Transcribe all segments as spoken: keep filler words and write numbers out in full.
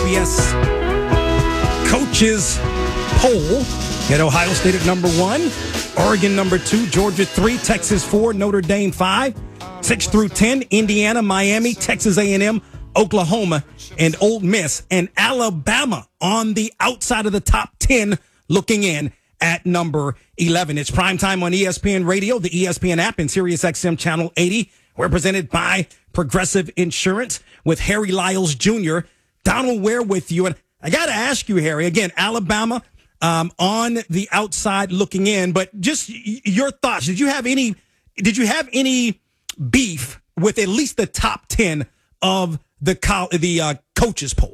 B S coaches poll. Get Ohio State at number one, Oregon number two, Georgia three, Texas four, Notre Dame five, six through ten, Indiana, Miami, Texas A and M, Oklahoma, and Ole Miss, and Alabama on the outside of the top ten, looking in at number eleven. It's primetime on E S P N Radio, the E S P N app, and Sirius X M Channel eighty. We're presented by Progressive Insurance with Harry Lyles Junior Donald Ware with you. And I got to ask you, Harry, again, Alabama um, on the outside looking in, but just your thoughts. Did you have any, did you have any beef with at least the top ten of the col- the uh, coaches poll?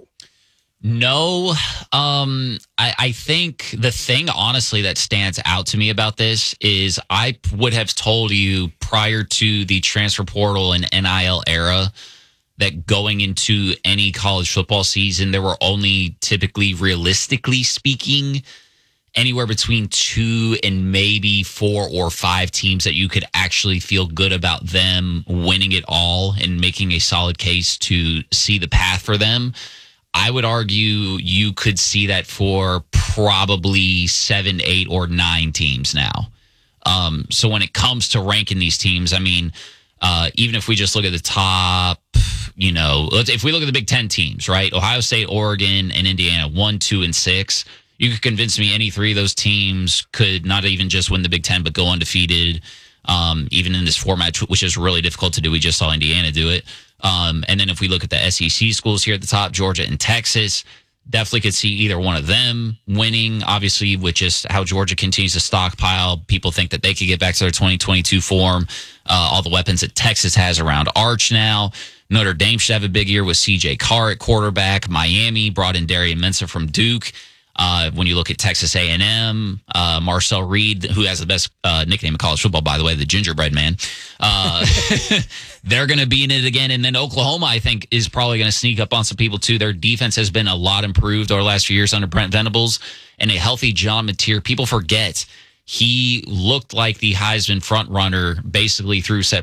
No, um, I, I think the thing, honestly, that stands out to me about this is I would have told you prior to the transfer portal and N I L era that going into any college football season, there were only typically, realistically speaking, anywhere between two and maybe four or five teams that you could actually feel good about them winning it all and making a solid case to see the path for them. I would argue you could see that for probably seven, eight, or nine teams now. Um, so when it comes to ranking these teams, I mean, uh, even if we just look at the top, you know, if we look at the Big Ten teams, right? Ohio State, Oregon, and Indiana, one, two, and six. You could convince me any three of those teams could not even just win the Big Ten, but go undefeated, um, even in this format, which is really difficult to do. We just saw Indiana do it. Um, and then if we look at the S E C schools here at the top, Georgia and Texas, definitely could see either one of them winning. Obviously, with just how Georgia continues to stockpile, people think that they could get back to their twenty twenty-two form. Uh, all the weapons that Texas has around Arch now. Notre Dame should have a big year with C J Carr at quarterback. Miami brought in Darian Mensah from Duke. Uh, when you look at Texas A and M, uh, Marcel Reed, who has the best uh, nickname in college football, by the way, the Gingerbread Man, uh, they're going to be in it again. And then Oklahoma, I think, is probably going to sneak up on some people, too. Their defense has been a lot improved over the last few years under Brent Venables. And a healthy John Mateer, people forget he looked like the Heisman front runner basically through